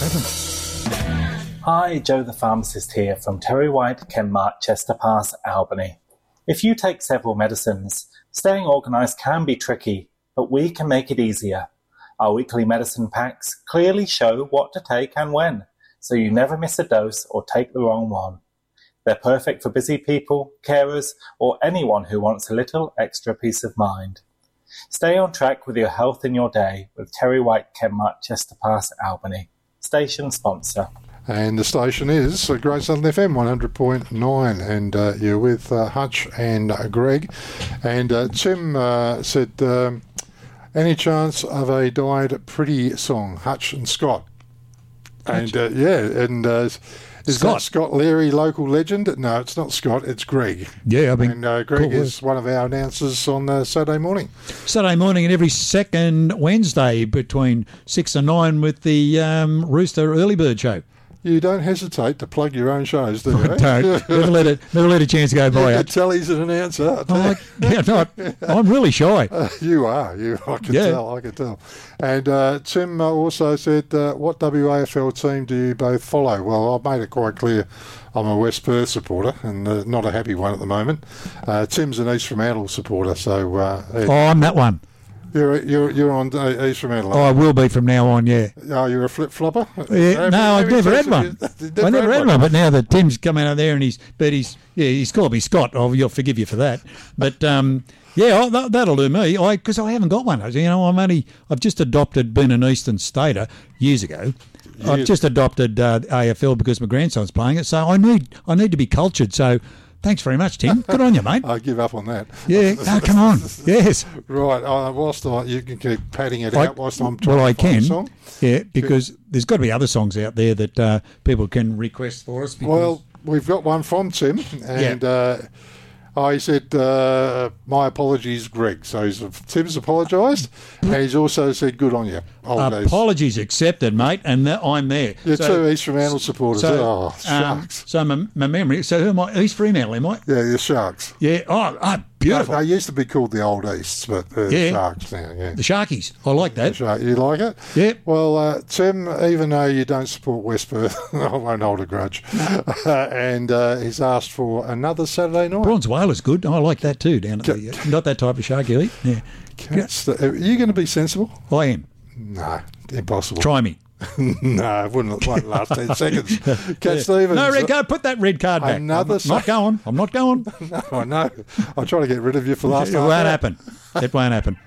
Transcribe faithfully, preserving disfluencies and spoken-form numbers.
seven. Hi, Joe the Pharmacist here from Terry White, Kenmart, Chester Pass, Albany. If you take several medicines, staying organised can be tricky, but we can make it easier. Our weekly medicine packs clearly show what to take and when, so you never miss a dose or take the wrong one. They're perfect for busy people, carers, or anyone who wants a little extra peace of mind. Stay on track with your health in your day with Terry White, Kenmart, Chester Pass, Albany. Station sponsor. And the station is Great Southern F M one hundred point nine, and uh, you're with uh, Hutch and uh, Greg. And uh, Tim uh, said, um, any chance of a Died Pretty song, Hutch and Scott? And uh, yeah, and uh, is Scott. that Scott Leary, local legend? No, it's not Scott, it's Greg. Yeah, I mean, and uh, Greg cool is one of our announcers on uh, Saturday morning. Saturday morning and every second Wednesday between six and nine with the um, Rooster Early Bird Show. You don't hesitate to plug your own shows, do you? I don't. Never let it. Never let a chance go by. You can tell he's an announcer. I'm, like, yeah, no, I'm really shy. Uh, you are. You. I can Yeah. tell. I can tell. And uh, Tim uh, also said, uh, what W A F L team do you both follow? Well, I've made it quite clear I'm a West Perth supporter and uh, not a happy one at the moment. Uh, Tim's an East Fremantle supporter, so... Uh, Oh, I'm that one. You're, you're, you're on uh, East Fremantle. Oh, I will be from now on, yeah. Oh, you're a flip-flopper? Yeah, no, I've never had one. Never I never had had one, but now that Tim's come out there and he's, but he's, yeah, he's called me Scott. Oh, you'll forgive you for that. But um, yeah, I, that, that'll do me. I because I haven't got one. You know, I'm only, I've just adopted being an Eastern Stater years ago. Yeah. I've just adopted uh, A F L because my grandson's playing it, so I need, I need to be cultured. So. Thanks very much, Tim. Good on you, mate. I give up on that. Yeah, no, come on. Yes. Right. Uh, whilst I, you can keep padding it I, out whilst I'm trying well, I to find can. a song. Yeah, because there's got to be other songs out there that uh, people can request for us. Because, Well, we've got one from Tim, and Yeah. uh, oh, he said, uh, my apologies, Greg. So he's, Tim's apologised, and he's also said, good on you. Old days. apologies accepted, mate, and that I'm there. You're So- two East Fremantle supporters. So, oh, um, Sharks. so my, my memory. So who am I? East Fremantle, am I? yeah, you're Sharks. Yeah. Oh, oh beautiful. They, they used to be called the Old Easts, but they're Yeah. Sharks now, yeah. The Sharkies. I like that. Shark. You like it? Yeah. Well, uh, Tim, even though you don't support West Perth, I won't hold a grudge. and uh, he's asked for another Saturday night. Bronze whale is good. I like that too. Down at the, uh, not that type of shark you eat. Yeah. Cats, are you going to be sensible? I am. No, impossible. Try me. no, it wouldn't won't last ten seconds. Cat Yeah. Stevens. No, red card. Put that red card back. Another I'm not going. I'm not going. No, I know. I'll try to get rid of you for last It half won't hour. happen. It won't happen.